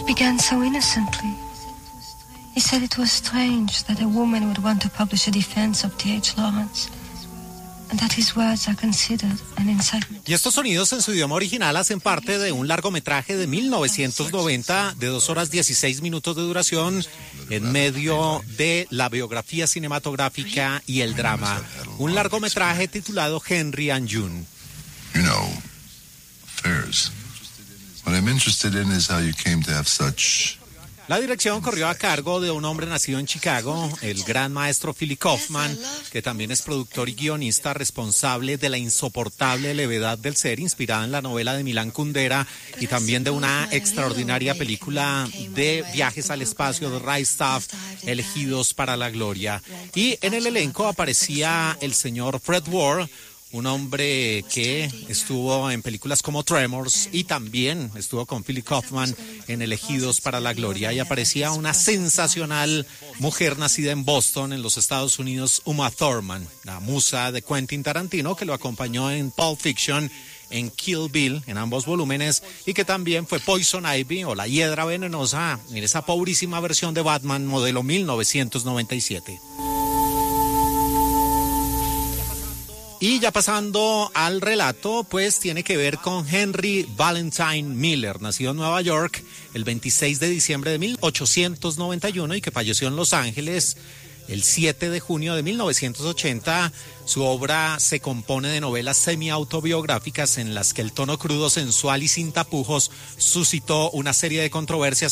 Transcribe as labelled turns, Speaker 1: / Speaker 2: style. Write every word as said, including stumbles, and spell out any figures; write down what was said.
Speaker 1: It began so innocently. He said it was strange that a woman would want to publish a defense of T H Lawrence. And that his words are considered an incitement.
Speaker 2: Y estos sonidos en su idioma original hacen parte de un largometraje de mil novecientos noventa de dos horas dieciséis minutos de duración en medio de la biografía cinematográfica y el drama. Un largometraje titulado Henry and June.
Speaker 3: You know, affairs. What I'm interested in is how you came to have such...
Speaker 2: La dirección corrió a cargo de un hombre nacido en Chicago, el gran maestro Philip Kaufman, que también es productor y guionista responsable de la insoportable levedad del ser, inspirada en la novela de Milan Kundera, y también de una extraordinaria película de viajes al espacio de Ray Staff, Elegidos para la Gloria. Y en el elenco aparecía el señor Fred Ward, un hombre que estuvo en películas como Tremors y también estuvo con Philip Kaufman en Elegidos para la Gloria, y aparecía una sensacional mujer nacida en Boston, en los Estados Unidos, Uma Thurman, la musa de Quentin Tarantino, que lo acompañó en Pulp Fiction, en Kill Bill, en ambos volúmenes, y que también fue Poison Ivy o la Hiedra Venenosa en esa pobrísima versión de Batman modelo mil novecientos noventa y siete. Y ya pasando al relato, pues tiene que ver con Henry Valentine Miller, nacido en Nueva York el veintiséis de diciembre de mil ochocientos noventa y uno y que falleció en Los Ángeles el siete de junio de mil novecientos ochenta. Su obra se compone de novelas semi-autobiográficas en las que el tono crudo, sensual y sin tapujos suscitó una serie de controversias